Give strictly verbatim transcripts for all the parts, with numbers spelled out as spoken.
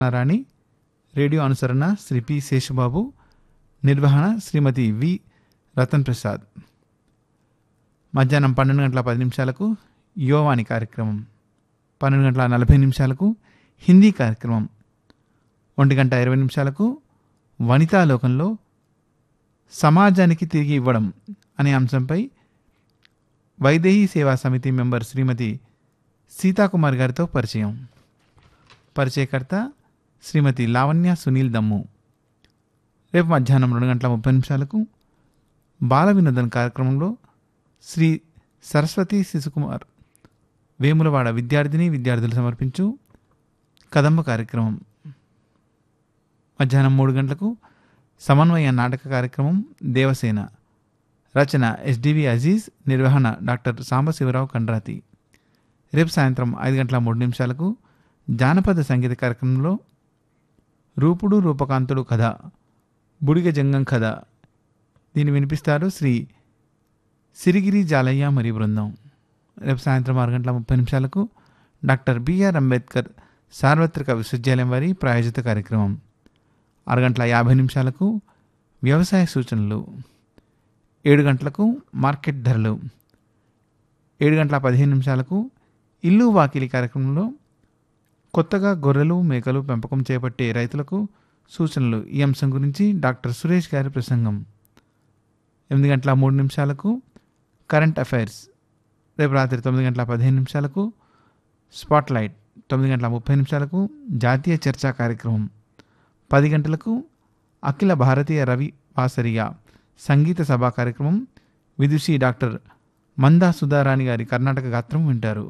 రాణి, radio అనుసరణ Shri P Sesha Babu, నిర్వహణ శ్రీమతి వి రతన్ ప్రసాద్. మధ్యాహ్నం పన్నెండు గంటల పది నిమిషాలకు యోవాని కార్యక్రమం, పన్నెండు గంటల నలభై నిమిషాలకు హిందీ కార్యక్రమం, ఒంటి గంట ఇరవై నిమిషాలకు వనితాలోకంలో సమాజానికి తిరిగి ఇవ్వడం అనే అంశంపై వైదేహీ సేవా సమితి మెంబర్ శ్రీమతి సీతాకుమార్ గారితో పరిచయం. పరిచయకర్త శ్రీమతి లావణ్య సునీల్ దమ్ము. రేపు మధ్యాహ్నం రెండు గంటల ముప్పై నిమిషాలకు బాల వినోదం కార్యక్రమంలో శ్రీ సరస్వతి శిశుకుమార్ వేములవాడ విద్యార్థిని విద్యార్థులు సమర్పించు కదంబ కార్యక్రమం. మధ్యాహ్నం మూడు గంటలకు సమన్వయ నాటక కార్యక్రమం దేవసేన, రచన ఎస్డివి అజీజ్, నిర్వహణ డాక్టర్ సాంబశివరావు కండ్రాతి. రేపు సాయంత్రం ఐదు గంటల మూడు నిమిషాలకు జానపద సంగీత కార్యక్రమంలో రూపుడు రూపకాంతుడు కథ, బుడిగ జంగం కథ, దీన్ని వినిపిస్తారు శ్రీ సిరిగిరి జాలయ్య మరియు బృందం. రేపు సాయంత్రం ఆరు గంటల ముప్పై నిమిషాలకు డాక్టర్ బిఆర్ అంబేద్కర్ సార్వత్రిక విశ్వవిద్యాలయం వారి ప్రాయోజిత కార్యక్రమం. ఆరు గంటల యాభై నిమిషాలకు వ్యవసాయ సూచనలు, ఏడు గంటలకు మార్కెట్ ధరలు, ఏడు గంటల పదిహేను నిమిషాలకు ఇల్లు వాకిలి కార్యక్రమంలో కొత్తగా గొర్రెలు మేకలు పెంపకం చేపట్టే రైతులకు సూచనలు, ఈ అంశం గురించి డాక్టర్ సురేష్ గారి ప్రసంగం. ఎనిమిది గంటల మూడు నిమిషాలకు కరెంట్ అఫైర్స్. రేపు రాత్రి తొమ్మిది గంటల పదిహేను నిమిషాలకు స్పాట్లైట్, తొమ్మిది గంటల ముప్పై నిమిషాలకు జాతీయ చర్చా కార్యక్రమం, పది గంటలకు అఖిల భారతీయ రవి వాసరియ సంగీత సభా కార్యక్రమం, విదుషి డాక్టర్ మందా సుధారాణి గారి కర్ణాటక గాత్రం వింటారు.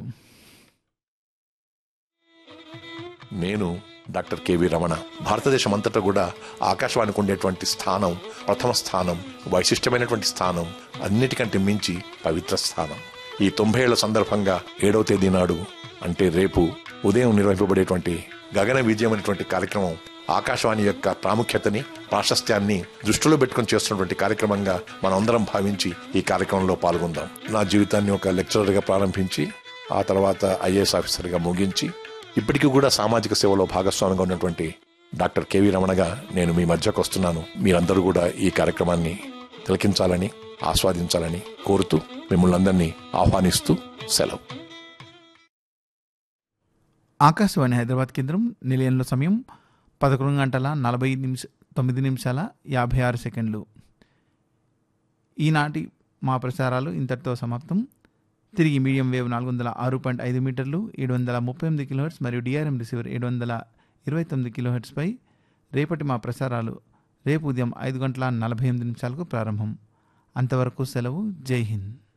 నేను డాక్టర్ కెవి రమణ. భారతదేశం అంతటా కూడా ఆకాశవాణికి ఉండేటువంటి స్థానం, ప్రథమ స్థానం, వైశిష్టమైనటువంటి స్థానం, అన్నిటికంటే మించి పవిత్ర స్థానం. ఈ తొంభై ఏళ్ల సందర్భంగా ఏడవ తేదీ నాడు అంటే రేపు ఉదయం నిర్వహింపబడేటువంటి గగన విజయం అనేటువంటి కార్యక్రమం ఆకాశవాణి యొక్క ప్రాముఖ్యతని, ప్రాశస్త్యాన్ని దృష్టిలో పెట్టుకుని చేస్తున్నటువంటి కార్యక్రమంగా మనం అందరం భావించి ఈ కార్యక్రమంలో పాల్గొందాం. నా జీవితాన్ని ఒక లెక్చరర్గా ప్రారంభించి ఆ తర్వాత ఐఏఎస్ ఆఫీసర్గా ముగించి ఇప్పటికీ కూడా సామాజిక సేవలో భాగస్వామిగా ఉన్నటువంటి డాక్టర్ కెవి రమణగా నేను మీ మధ్యకు వస్తున్నాను. మీరందరూ కూడా ఈ కార్యక్రమాన్ని తిలకించాలని, ఆస్వాదించాలని కోరుతూ మిమ్మల్ని అందరినీ ఆహ్వానిస్తూ సెలవు. ఆకాశవాణి హైదరాబాద్ కేంద్రం నిలయంలో సమయం పదకొండు గంటల నలభై నిమిష తొమ్మిది నిమిషాల యాభై ఆరు సెకండ్లు. ఈనాటి మా ప్రసారాలు ఇంతటితో సమాప్తం. తిరిగి మీడియం వేవ్ నాలుగు వందల ఆరు పాయింట్ ఐదు మీటర్లు, ఏడు వందల ముప్పై ఎనిమిది కిలోహెర్ట్స్ మరియు డిఆర్ఎం రిసీవర్ ఏడు వందల ఇరవై తొమ్మిది కిలోహెర్ట్స్పై రేపటి మా ప్రసారాలు రేపు ఉదయం ఐదు గంటల నలభై ఎనిమిది నిమిషాలకు ప్రారంభం. అంతవరకు సెలవు. జై హింద్.